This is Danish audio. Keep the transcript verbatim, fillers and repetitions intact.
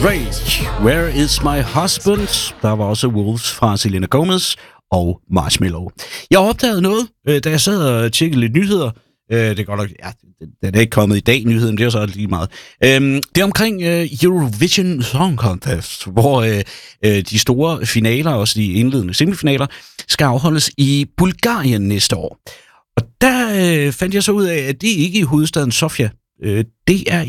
Ray, Where is my husband? Der var også Wolves fra Selena Gomez og Marshmello. Jeg opdagede noget, da jeg sad og tjekkede lidt nyheder. Det er godt nok, ja, den er ikke kommet i dag, nyheden, det er så lige meget. Det er omkring Eurovision Song Contest, hvor de store finaler, også de indledende semifinaler, skal afholdes i Bulgarien næste år. Og der fandt jeg så ud af, at det ikke er i hovedstaden Sofia. Det er